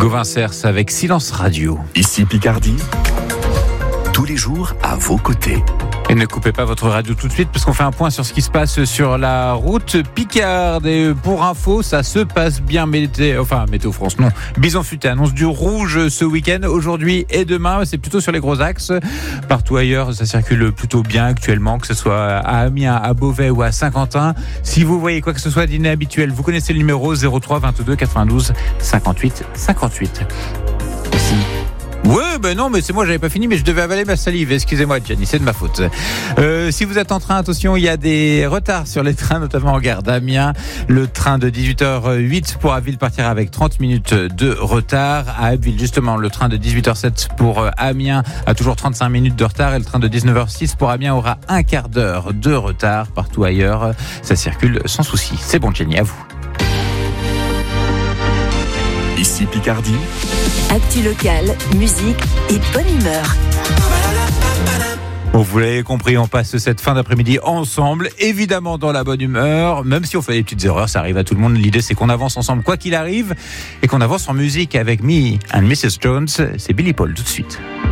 Gauvin Cers avec Silence Radio. Ici Picardie, tous les jours à vos côtés. Et ne coupez pas votre radio tout de suite parce qu'on fait un point sur ce qui se passe sur la route Picarde. Et pour info, ça se passe bien. Météo France, non. Bison Futé annonce du rouge ce week-end, aujourd'hui et demain. C'est plutôt sur les gros axes. Partout ailleurs, ça circule plutôt bien actuellement, que ce soit à Amiens, à Beauvais ou à Saint-Quentin. Si vous voyez quoi que ce soit d'inhabituel, vous connaissez le numéro 03 22 92 58 58. Merci. Ouais, non, mais c'est moi, j'avais pas fini, mais je devais avaler ma salive. Excusez-moi, Gianni, c'est de ma faute. Si vous êtes en train, attention, il y a des retards sur les trains, notamment en gare d'Amiens. Le train de 18h08 pour Abbeville partira avec 30 minutes de retard. À Abbeville, justement, le train de 18h07 pour Amiens a toujours 35 minutes de retard et le train de 19h06 pour Amiens aura un quart d'heure de retard. Partout ailleurs, ça circule sans souci. C'est bon, Gianni, à vous. Ici Picardie. Actu locale, musique et bonne humeur. Bon, vous l'avez compris, on passe cette fin d'après-midi ensemble, évidemment dans la bonne humeur, même si on fait des petites erreurs, ça arrive à tout le monde. L'idée, c'est qu'on avance ensemble quoi qu'il arrive et qu'on avance en musique avec Me and Mrs. Jones. C'est Billy Paul tout de suite.